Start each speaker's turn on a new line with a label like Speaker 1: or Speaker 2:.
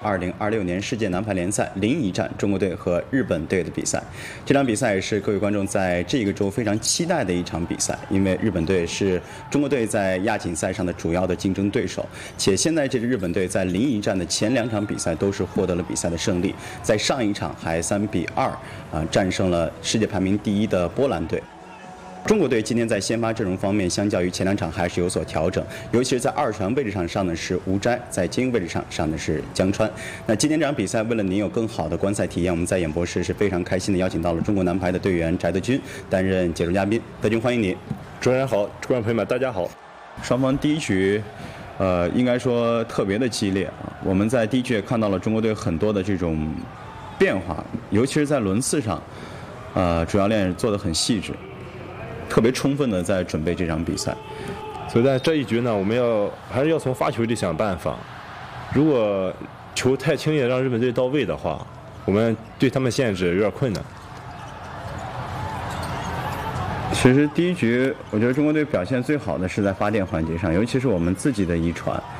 Speaker 1: 2026年世界男排联赛临沂站中国队和日本队的比赛。这场比赛也是各位观众在这个周非常期待的一场比赛，因为日本队是中国队在亚锦赛上的主要的竞争对手，且现在这支日本队在临沂站的前2场比赛都是获得了比赛的胜利，在上一场还3-2战胜了世界排名第1的波兰队。中国队今天在先发阵容方面，相较于前2场还是有所调整，尤其是在2传位置上的是吴斋，在精英位置上的是江川。那今天这场比赛，为了您有更好的观赛体验，我们在演播室是非常开心的邀请到了中国男排的队员翟德军担任解说嘉宾。德军，欢迎你。
Speaker 2: 主持人好，观众朋友们大家好。
Speaker 1: 双方第一局，应该说特别的激烈啊。我们在第一局也看到了中国队很多的这种变化，尤其是在轮次上，主教练做得很细致。特别充分的在准备这场比赛，
Speaker 2: 所以在这一局呢，我们还是要从发球里想办法。如果球太轻易让日本队到位的话，我们对他们限制有点困难。
Speaker 1: 其实第一局，我觉得中国队表现最好的是在发电环节上，尤其是我们自己的一传，